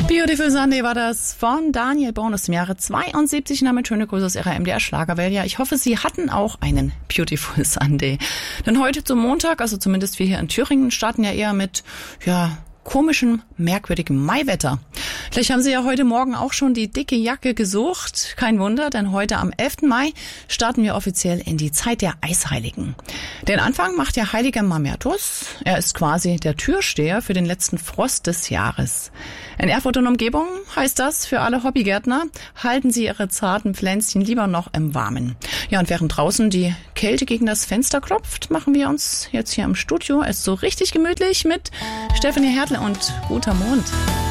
Beautiful Sunday war das von Daniel Born aus dem Jahre 72. Und damit schöne Grüße aus Ihrer MDR Schlagerwelt. Ja, ich hoffe, Sie hatten auch einen Beautiful Sunday. Denn heute zum Montag, also zumindest wir hier in Thüringen, starten ja eher mit, komischem, merkwürdigem Maiwetter. Vielleicht haben Sie ja heute Morgen auch schon die dicke Jacke gesucht. Kein Wunder, denn heute am 11. Mai starten wir offiziell in die Zeit der Eisheiligen. Den Anfang macht der heilige Mamertus. Er ist quasi der Türsteher für den letzten Frost des Jahres. In Erfurt und Umgebung heißt das für alle Hobbygärtner, halten Sie Ihre zarten Pflänzchen lieber noch im Warmen. Ja, und während draußen die Kälte gegen das Fenster klopft, machen wir uns jetzt hier im Studio es so richtig gemütlich mit Stefanie Hertel und Guter Mond.